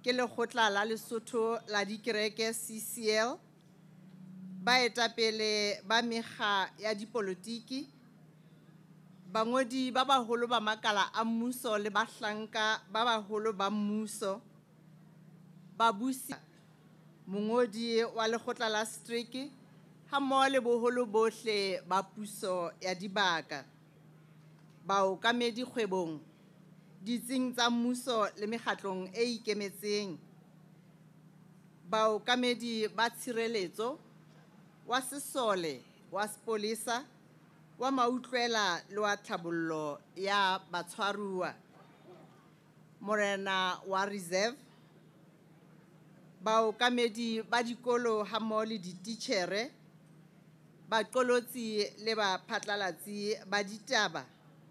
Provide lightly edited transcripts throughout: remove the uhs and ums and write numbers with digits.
ke Lekgotla la Lesotho la Dikereke CCL, baetapele ba mekga ya dipolotiki, bangodi ba baholo ba makala a mmuso le bahlanka ba baholo ba mmuso, babusi, mongodi wa Lekgotla la Strike hammoho le boholo bohle ba puso ya dibaka, baokamedi kgwebong, ditsing tsa mmuso le mekgatlong e ikemetseng, baokamedi ba tshireletso, wa sesole, wa sepolesa, wa mautlwela le wa tlhabollo ya batshwaruwa, morena wa reserve, baokamedi ba dikolo hammoho le dititjhere, baqolotsi le baphatlalatsi ba ditaba,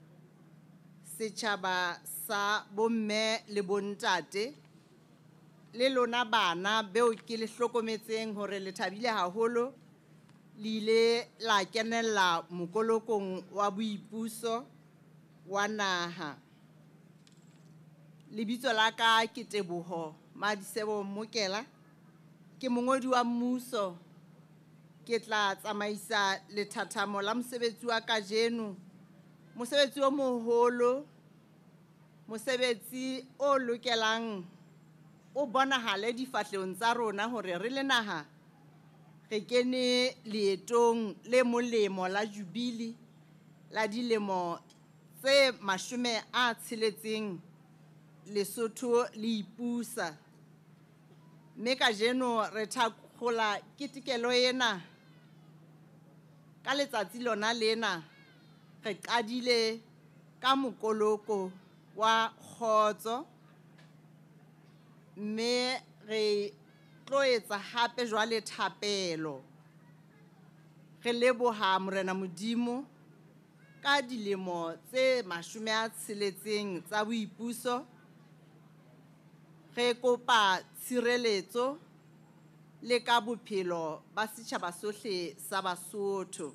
setjhaba sa bomme le bontate, le lona bana beo ke le hlokometseng hore le thabile haholo le ile la kenella mokolokong wa boipuso wa naha. Lebitso la ka ke Teboho Madisebo Mokela, ke mongodi wa mmuso. Ke tla tsamaisa lethathamo la mosebetsi wa kajeno, mosebetsi o moholo, mosebetsi o lokelang o bonahale difahlehong tsa rona hore re le naha re kene leetong le molemo la jubile la dilemo tse 60 Lesotho le ipusa. Mme kajeno re thakgola ketekelo ena ka letsatsi lona lena re qadile ka mokoloko wa kgotso, mme re tlo etsa hape jwale thapelo re leboha Morena Modimo ka dilemo tse 60 tsa boipuso, re kopa tshireletso le ka bophelo ba setjhaba sohle sa Basotho.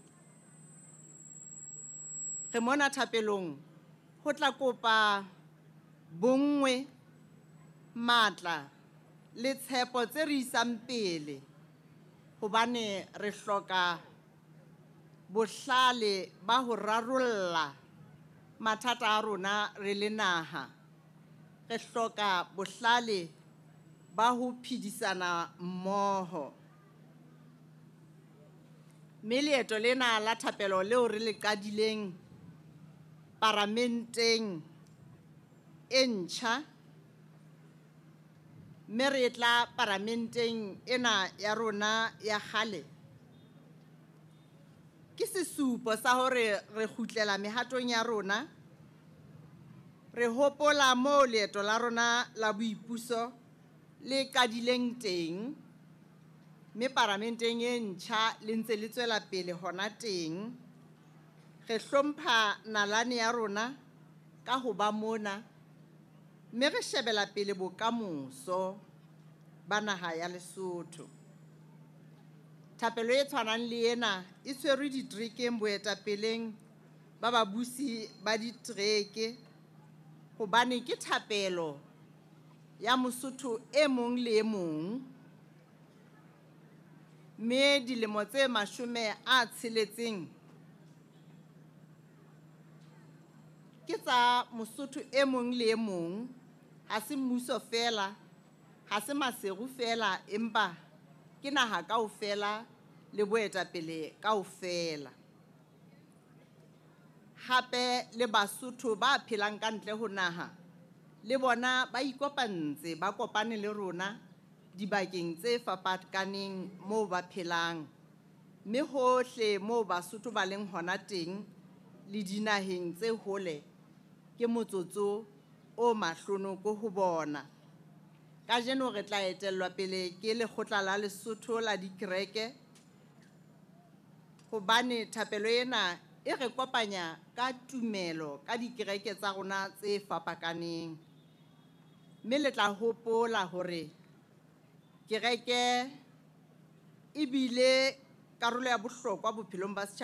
Re mona thapelong ho tla kopa bonngwe, matla le tshepo tse re isang pele, hobane re hloka bohlale ba ho rarolla mathata a rona re le naha. Re hloka bohlale ba ho phedisana mmoho. Mme leeto lena la thapelo leo re le qadileng paramenteng e ntjha, mme re tla paramenteng ena ya rona ya kgale, ke sesupo sa hore re kgutlela mehatong ya rona, re hopola moo leeto la rona la boipuso le qadileng teng, mme paramenteng e ntjha le ntse le tswela pele hona teng. Re hlompha nalane ya rona ka ho ba mona, mme re shebela pele bokamoso ba naha ya Lesotho. Thapelo e tshwanang le ena e tshwerwe diterekeng boetapeleng ba babusi ba ditereke, hobane ke thapelo ya Mosotho e mong le e mong, mme dilemo tse 60 ke tsa Mosotho e mong le e mong, ha se mmuso fela, ha se maseru fela, empa ke naha kaofela le boetapele kaofela. Hape le Basotho ba phelang ka ntle ho naha, le bona ba ikopantse, ba kopane le rona dibakeng tse fapakaneng moo ba phelang, mme hohle moo Basotho ba leng hona teng le dinaheng tse hole, ke motsotso o mahlonoko ho bona. Kajeno re tla etellwa pele ke Lekgotla la Lesotho la Dikereke, hobane thapelo ena e re kopanya ka tumelo ka dikereke tsa rona tse fapakaneng. Mme le tla hopola hore kereke e bile karolo ya bohlokwa bophelong ba setjhaba